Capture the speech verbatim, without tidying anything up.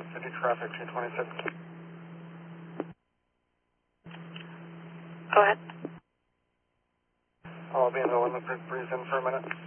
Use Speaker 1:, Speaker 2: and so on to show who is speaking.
Speaker 1: City traffic, two twenty-six.
Speaker 2: Go ahead.
Speaker 1: I'll be in the limit breeze in for a minute.